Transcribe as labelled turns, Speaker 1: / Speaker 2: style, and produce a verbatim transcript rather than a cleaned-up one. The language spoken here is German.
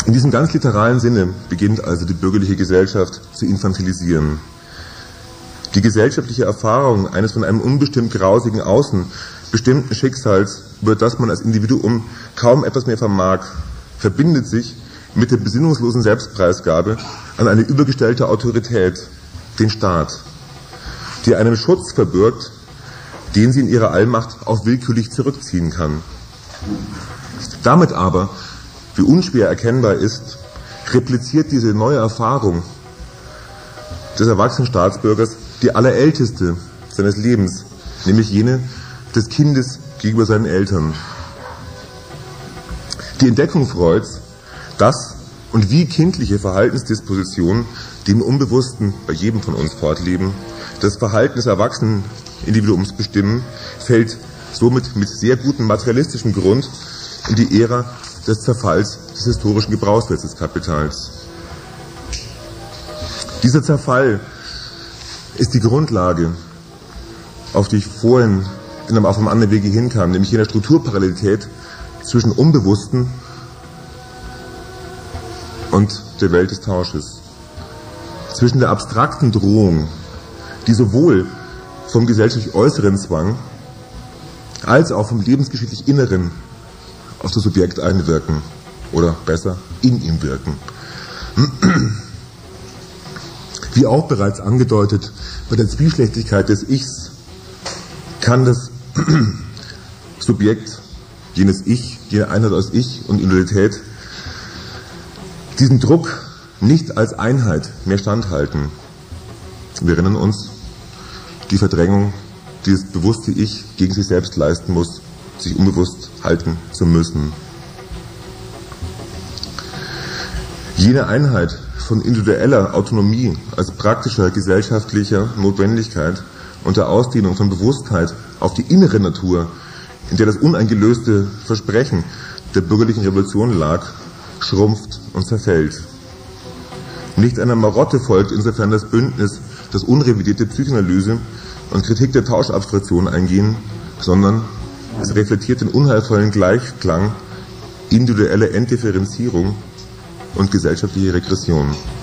Speaker 1: In diesem ganz literalen Sinne beginnt also die bürgerliche Gesellschaft zu infantilisieren. Die gesellschaftliche Erfahrung eines von einem unbestimmt grausigen Außen bestimmten Schicksals, über das man als Individuum kaum etwas mehr vermag, verbindet sich mit der besinnungslosen Selbstpreisgabe an eine übergestellte Autorität, den Staat, die einem Schutz verbürgt, den sie in ihrer Allmacht auch willkürlich zurückziehen kann. Damit aber, wie unschwer erkennbar ist, repliziert diese neue Erfahrung des erwachsenen Staatsbürgers die allerälteste seines Lebens, nämlich jene des Kindes gegenüber seinen Eltern. Die Entdeckung Freuds, dass und wie kindliche Verhaltensdispositionen, die im Unbewussten bei jedem von uns fortleben, das Verhalten des erwachsenen Individuums bestimmen, fällt somit mit sehr gutem materialistischem Grund in die Ära des Zerfalls des historischen Gebrauchswirtschaftskapitals. Dieser Zerfall ist die Grundlage, auf die ich vorhin auf einem anderen Wege hinkam, nämlich jener Strukturparallelität zwischen Unbewussten und der Welt des Tausches. Zwischen der abstrakten Drohung, die sowohl vom gesellschaftlich äußeren Zwang als auch vom lebensgeschichtlich Inneren auf das Subjekt einwirken oder besser in ihm wirken. Wie auch bereits angedeutet, bei der Zwiespältigkeit des Ichs kann das Subjekt, jenes Ich, jene Einheit aus Ich und Individualität, diesen Druck nicht als Einheit mehr standhalten. Wir erinnern uns, die Verdrängung, die das bewusste Ich gegen sich selbst leisten muss, sich unbewusst halten zu müssen. Jene Einheit von individueller Autonomie als praktischer gesellschaftlicher Notwendigkeit und der Ausdehnung von Bewusstheit auf die innere Natur, in der das uneingelöste Versprechen der bürgerlichen Revolution lag, schrumpft und zerfällt. Nicht einer Marotte folgt insofern das Bündnis, das unrevidierte Psychoanalyse und Kritik der Tauschabstraktion eingehen, sondern es reflektiert den unheilvollen Gleichklang individuelle Entdifferenzierung und gesellschaftliche Regression.